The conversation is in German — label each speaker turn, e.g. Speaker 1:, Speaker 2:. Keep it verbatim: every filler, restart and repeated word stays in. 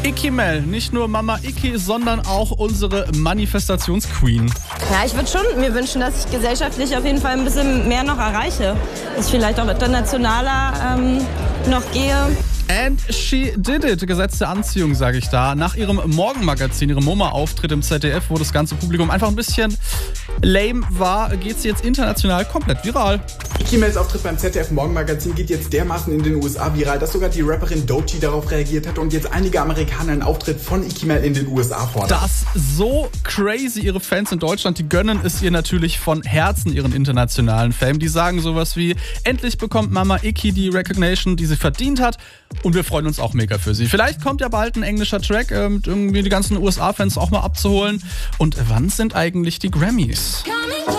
Speaker 1: Iki Mel, nicht nur Mama Iki, sondern auch unsere Manifestationsqueen.
Speaker 2: Ja, ich würde schon mir wünschen, dass ich gesellschaftlich auf jeden Fall ein bisschen mehr noch erreiche. Dass ich vielleicht auch internationaler ähm, noch gehe.
Speaker 1: And she did it. Gesetz der Anziehung, sage ich da. Nach ihrem Morgenmagazin, ihrem MoMA-Auftritt im Z D F, wo das ganze Publikum einfach ein bisschen lame war, geht sie jetzt international komplett viral.
Speaker 3: Iki Mels Auftritt beim Z D F Morgenmagazin geht jetzt dermaßen in den U S A viral, dass sogar die Rapperin Doechii darauf reagiert hat und jetzt einige Amerikaner einen Auftritt von Iki Mel in den U S A fordern.
Speaker 1: Das ist so crazy. Ihre Fans in Deutschland, die gönnen es ihr natürlich von Herzen, ihren internationalen Fame. Die sagen sowas wie, endlich bekommt Mama Iki die Recognition, die sie verdient hat. Und wir freuen uns auch mega für sie. Vielleicht kommt ja bald ein englischer Track, äh, mit irgendwie die ganzen U S A-Fans auch mal abzuholen. Und wann sind eigentlich die Grammys?